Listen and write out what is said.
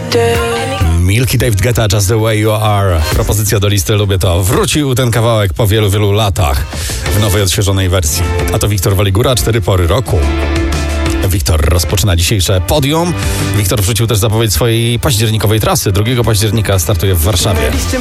Milky, David Guetta, Just the Way You Are. Propozycja do listy, lubię to. Wrócił ten kawałek po wielu, wielu latach w nowej, odświeżonej wersji. A to Wiktor Waligura, 4 pory roku. Wiktor rozpoczyna dzisiejsze podium. Wiktor wrzucił też zapowiedź swojej październikowej trasy. 2 października startuje w Warszawie.